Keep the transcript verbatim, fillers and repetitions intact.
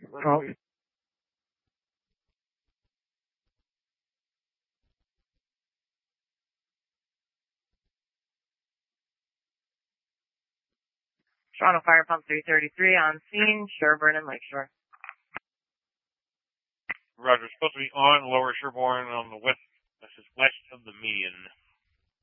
Oh, Toronto Fire Pump three thirty-three on scene, Sherbourne and Lakeshore. Roger, supposed to be on Lower Sherbourne on the west, this is west of the median.